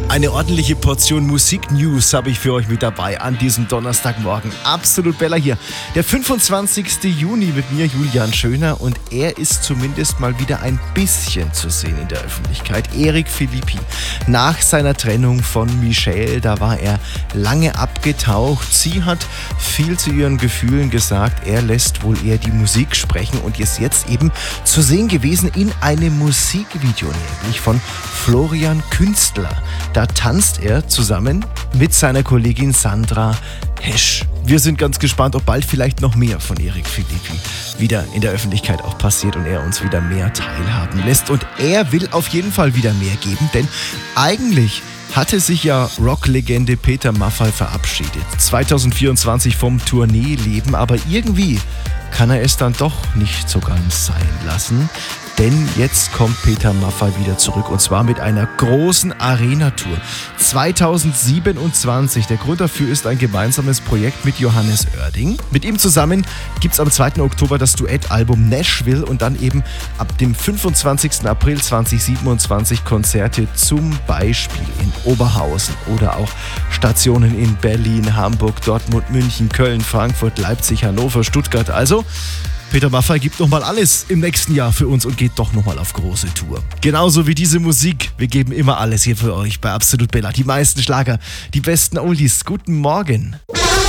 Eine ordentliche Portion Musik-News habe ich für euch mit dabei an diesem Donnerstagmorgen. Absolut Bella hier. Der 25. Juni mit mir, Julian Schöner, und er ist zumindest mal wieder ein bisschen zu sehen in der Öffentlichkeit. Eric Philippi. Nach seiner Trennung von Michelle, da war er lange abgetaucht. Sie hat viel zu ihren Gefühlen gesagt. Er lässt wohl eher die Musik sprechen und ist jetzt eben zu sehen gewesen in einem Musikvideo, nämlich von Florian Künstler. Da tanzt er zusammen mit seiner Kollegin Sandra Hesch. Wir sind ganz gespannt, ob bald vielleicht noch mehr von Eric Philippi wieder in der Öffentlichkeit auch passiert und er uns wieder mehr teilhaben lässt. Und er will auf jeden Fall wieder mehr geben, denn eigentlich hatte sich ja Rocklegende Peter Maffay verabschiedet. 2024 vom Tourneeleben, aber irgendwie kann er es dann doch nicht so ganz sein lassen. Denn jetzt kommt Peter Maffay wieder zurück und zwar mit einer großen Arena-Tour. 2027. Der Grund dafür ist ein gemeinsames Projekt mit Johannes Oerding. Mit ihm zusammen gibt es am 2. Oktober das Duettalbum Nashville und dann eben ab dem 25. April 2027 Konzerte zum Beispiel in Oberhausen oder auch Stationen in Berlin, Hamburg, Dortmund, München, Köln, Frankfurt, Leipzig, Hannover, Stuttgart. Also Peter Maffay gibt nochmal alles im nächsten Jahr für uns und geht doch nochmal auf große Tour. Genauso wie diese Musik. Wir geben immer alles hier für euch bei Absolut Bella. Die meisten Schlager, die besten Oldies. Guten Morgen.